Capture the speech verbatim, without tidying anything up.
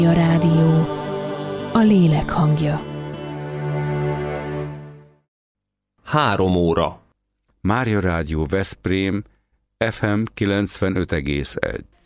A rádió, a lélek hangja. Három óra. Mária Rádió Veszprém, ef em kilencvenöt egész egy.